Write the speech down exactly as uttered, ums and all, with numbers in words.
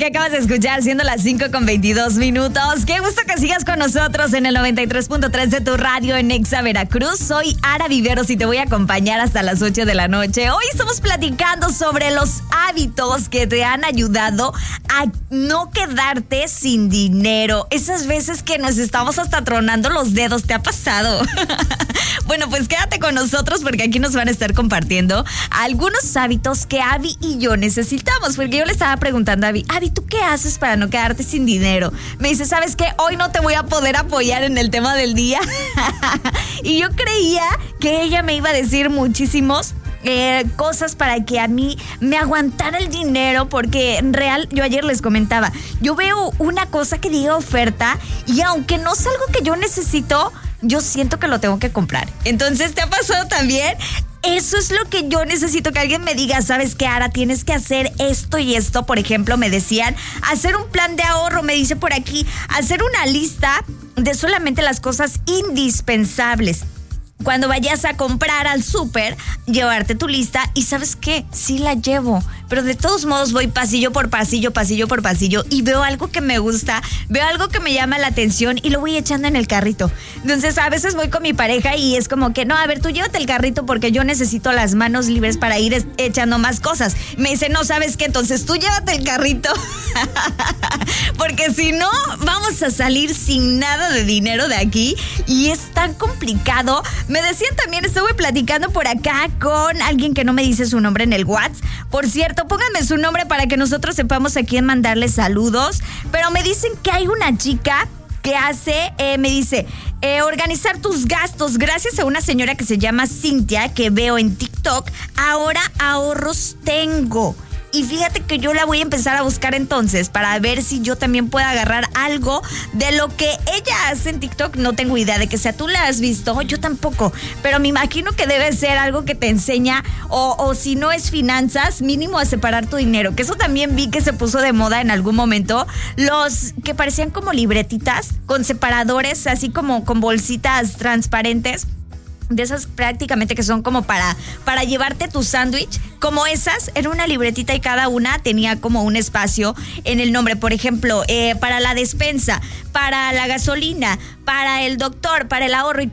que acabas de escuchar, siendo las cinco con veintidós minutos. Qué gusto que sigas con nosotros en el noventa y tres punto tres de tu radio en Exa Veracruz. Soy Ara Viveros y te voy a acompañar hasta las ocho de la noche. Hoy estamos platicando sobre los hábitos que te han ayudado a no quedarte sin dinero. Esas veces que nos estamos hasta tronando los dedos, ¿te ha pasado? Bueno, pues quédate con nosotros porque aquí nos van a estar compartiendo algunos hábitos que Abby y yo necesitamos. Porque yo le estaba preguntando a Abby, Abby, ¿tú qué haces para no quedarte sin dinero? Me dice, ¿sabes qué? Hoy no te voy a poder apoyar en el tema del día. Y yo creía que ella me iba a decir muchísimos Eh, cosas para que a mí me aguantara el dinero, porque en real, yo ayer les comentaba, yo veo una cosa que diga oferta y aunque no es algo que yo necesito, yo siento que lo tengo que comprar. Entonces, ¿te ha pasado también? Eso es lo que yo necesito, que alguien me diga, ¿sabes qué, Ara? Tienes que hacer esto y esto. Por ejemplo, me decían, hacer un plan de ahorro, me dice por aquí, hacer una lista de solamente las cosas indispensables. Cuando vayas a comprar al súper, llevarte tu lista y ¿sabes qué? Sí la llevo, pero de todos modos voy pasillo por pasillo, pasillo por pasillo y veo algo que me gusta, veo algo que me llama la atención y lo voy echando en el carrito. Entonces a veces voy con mi pareja y es como que, no, a ver, tú llévate el carrito porque yo necesito las manos libres para ir es- echando más cosas. Me dice, no, ¿sabes qué? Entonces tú llévate el carrito porque si no, vamos a salir sin nada de dinero de aquí y es tan complicado. Me decían también, estuve platicando por acá con alguien que no me dice su nombre en el WhatsApp. Por cierto, pónganme su nombre para que nosotros sepamos a quién mandarle saludos. Pero me dicen que hay una chica que hace, eh, me dice, eh, organizar tus gastos. Gracias a una señora que se llama Cintia, que veo en TikTok, ahora ahorros tengo. Y fíjate que yo la voy a empezar a buscar entonces para ver si yo también puedo agarrar algo de lo que ella hace en TikTok. No tengo idea de que sea, tú la has visto, yo tampoco, pero me imagino que debe ser algo que te enseña o, o si no es finanzas, mínimo a separar tu dinero, que eso también vi que se puso de moda en algún momento, los que parecían como libretitas con separadores, así como con bolsitas transparentes. De esas prácticamente que son como para, para llevarte tu sándwich, como esas, era una libretita y cada una tenía como un espacio en el nombre. Por ejemplo, eh, para la despensa, para la gasolina, para el doctor, para el ahorro. Y